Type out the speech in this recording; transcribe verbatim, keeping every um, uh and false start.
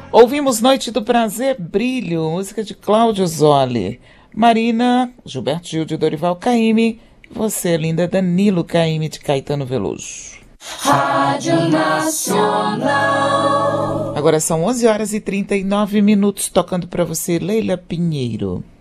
Ouvimos Noite do Prazer, Brilho, música de Cláudio Zoli. Marina, Gilberto Gil de Dorival Caymmi. Você, linda, Danilo Caymmi de Caetano Veloso. Rádio Nacional. Agora são onze horas e trinta e nove minutos, tocando para você Leila Pinheiro.